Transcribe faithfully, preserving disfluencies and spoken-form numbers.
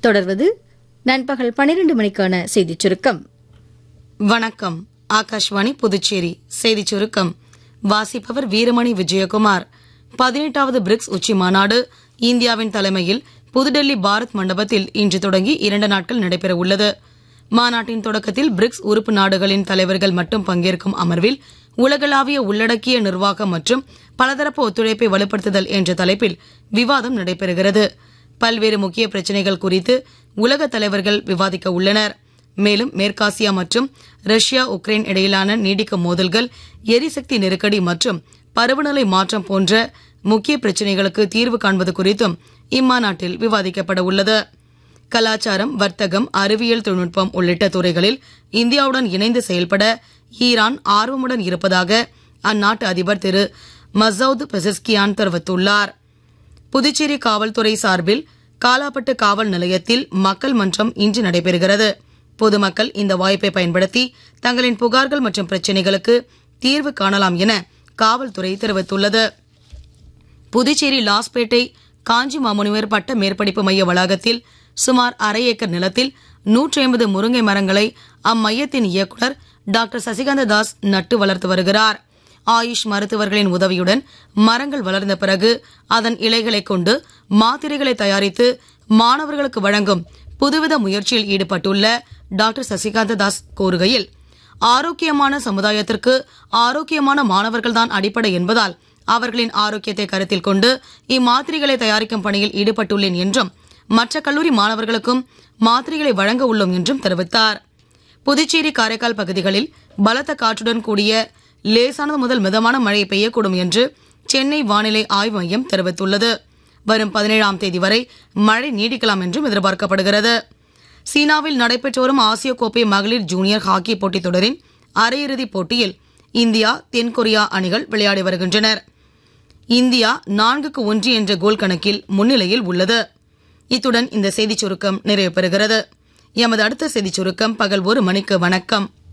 தொடர்வது நண்பகல் பனிரண்டு மணிக்கான செய்திச் சுருக்கம். வணக்கம். ஆகாஷ்வாணி புதுச்சேரி செய்திச் சுருக்கம் வாசிப்பவர் வீரமணி விஜயகுமார். பதினெட்டாவது பிரிக்ஸ் உச்சி மாநாடு இந்தியாவின் தலைமையில் புதுடெல்லி பாரத் மண்டபத்தில் இன்று தொடங்கி இரண்டு நாட்கள் நடைபெற உள்ளது. மாநாட்டின் தொடக்கத்தில் பிரிக்ஸ் உறுப்பு நாடுகளின் தலைவர்கள் மட்டும் பங்கேற்கும் அமர்வில் உலகளாவிய உள்ளடக்கிய நிர்வாகம் மற்றும் பலதரப்பு ஒத்துழைப்பை வலுப்படுத்துதல் என்ற தலைப்பில் விவாதம் நடைபெறுகிறது. பல்வேறு முக்கிய பிரச்சினைகள் குறித்து உலக தலைவர்கள் விவாதிக்க உள்ளனர். மேலும் மேற்காசியா மற்றும் ரஷ்யா உக்ரைன் இடையிலான நீடிக்கும் மோதல்கள், எரிசக்தி நெருக்கடி மற்றும் பருவநிலை மாற்றம் போன்ற முக்கிய பிரச்சினைகளுக்கு தீர்வு காண்பது குறித்தும் இம்மாநாட்டில் விவாதிக்கப்பட உள்ளது. கலாச்சாரம், வர்த்தகம், அறிவியல் தொழில்நுட்பம் உள்ளிட்ட துறைகளில் இந்தியாவுடன் இணைந்து செயல்பட ஈரான் ஆர்வமுடன் இருப்பதாக அந்நாட்டு அதிபர் திரு மசௌத் பெசஸ்கியான் தெரிவித்துள்ளார். புதுச்சேரி காவல்துறை சார்பில் காலாப்பட்டு காவல் நிலையத்தில் மக்கள் மன்றம் இன்று நடைபெறுகிறது. பொதுமக்கள் இந்த வாய்ப்பை பயன்படுத்தி தங்களின் புகார்கள் மற்றும் பிரச்சினைகளுக்கு தீர்வு காணலாம் என காவல்துறை தெரிவித்துள்ளது. புதுச்சேரி லாஸ்பேட்டை காஞ்சி மாமுனிவர் பட்ட மேற்படிப்பு மைய வளாகத்தில் சுமார் அரை ஏக்கர் நிலத்தில் நூற்றி ஐம்பது முருங்கை மரங்களை அம்மையத்தின் இயக்குநர் டாக்டர் சசிகாந்த தாஸ் நட்டு வளர்த்து வருகிறார். ஆயுஷ் மருத்துவர்களின் உதவியுடன் மரங்கள் வளர்ந்த பிறகு அதன் இலைகளை கொண்டு மாத்திரைகளை தயாரித்து மாணவர்களுக்கு வழங்கும் புதுவித முயற்சியில் ஈடுபட்டுள்ள டாக்டர் சசிகாந்த தாஸ் கூறுகையில், ஆரோக்கியமான சமுதாயத்திற்கு ஆரோக்கியமான மாணவர்கள்தான் அடிப்படை என்பதால் அவர்களின் ஆரோக்கியத்தை கருத்தில் கொண்டு இம்மாத்திரைகளை தயாரிக்கும் பணியில் ஈடுபட்டுள்ளேன் என்றும் மற்ற கல்லூரி மாணவர்களுக்கும் மாத்திரைகளை வழங்க உள்ளோம் என்றும் தெரிவித்தார். புதுச்சேரி, காரைக்கால் பகுதிகளில் பலத்த காற்றுடன் கூடிய லேசானது முதல் மிதமான மழை பெய்யக்கூடும் என்று சென்னை வானிலை ஆய்வு மையம் தெரிவித்துள்ளது. வரும் பதினேழாம் தேதி வரை மழை நீடிக்கலாம் என்றும் எதிர்பார்க்கப்படுகிறது. சீனாவில் நடைபெற்று வரும் ஆசிய கோப்பை மகளிர் ஜூனியர் ஹாக்கி போட்டித் தொடரின் அரையிறுதிப் போட்டியில் இந்தியா, தென்கொரியா அணிகள் விளையாடி வருகின்றனர். இந்தியா நான்குக்கு ஒன்று என்ற கோல் கணக்கில் முன்னிலையில் உள்ளது. இத்துடன் இந்த செய்திச் சுருக்கம் நிறைவு பெறுகிறது. எமது அடுத்த செய்திச் சுருக்கம் பகல் ஒரு மணிக்கு. வணக்கம்.